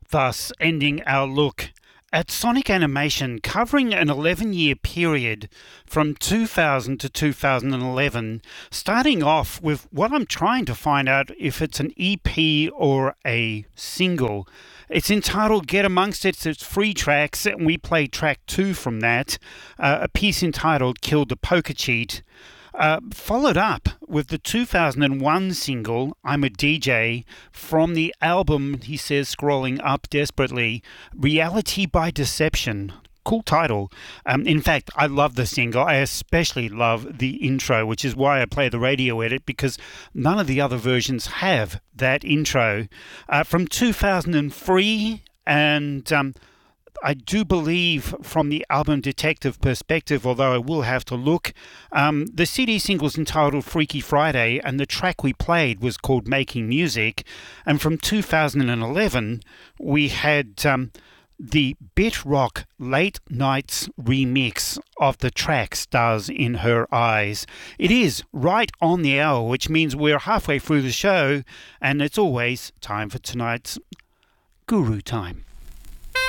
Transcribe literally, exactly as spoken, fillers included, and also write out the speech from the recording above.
thus ending our look at Sonic Animation, covering an eleven-year period from two thousand to two thousand eleven, starting off with what I'm trying to find out if it's an E P or a single. It's entitled Get Amongst It. It's three tracks, and we played track two from that, uh, a piece entitled Killed the Poker Cheat. Uh, followed up with the two thousand one single, I'm a D J, from the album, he says, scrolling up desperately, Reality by Deception. Cool title. Um, in fact, I love the single. I especially love the intro, which is why I play the radio edit, because none of the other versions have that intro. Uh, from two thousand three, and um, I do believe from the album Detective Perspective, although I will have to look, um, the C D single's entitled Freaky Friday, and the track we played was called Making Music. And from two thousand eleven, we had um, the Bit Rock Late Nights remix of the track Stars in Her Eyes. It is right on the hour, which means we're halfway through the show, and it's always time for tonight's Guru Time.